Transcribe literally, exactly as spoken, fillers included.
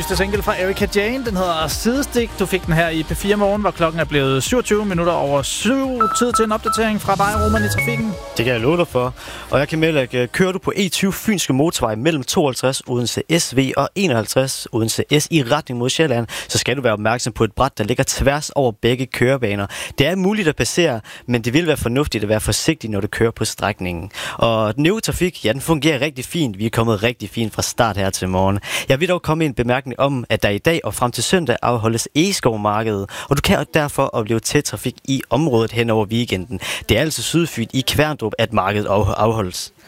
nyeste single fra Erika Jane. Den hedder Sidestik. Du fik den her i P fire Morgen, hvor klokken er blevet syvogtyve minutter over syv. Tid til en opdatering fra dig, Roman, i trafikken. Det kan jeg love dig for. Og jeg kan melde, at kører du på E tyve Fynske Motorvej mellem tooghalvtreds Odense S V og enoghalvtreds Odense S i retning mod Sjælland, så skal du være opmærksom på et bræt, der ligger tværs over begge kørebaner. Det er muligt at passere, men det vil være fornuftigt at være forsigtig, når du kører på strækningen. Og den øvrige trafik, ja, den fungerer rigtig fint. Vi er kommet rigtig fint fra start her til morgen. Jeg vil dog komme med en bemærkning om, at der i dag og frem til søndag afholdes Egeskov-markedet, og du kan derfor opleve tæt trafik i området hen over weekenden. Det er altså Sydfyn i Kværndrup, at markedet afholdes.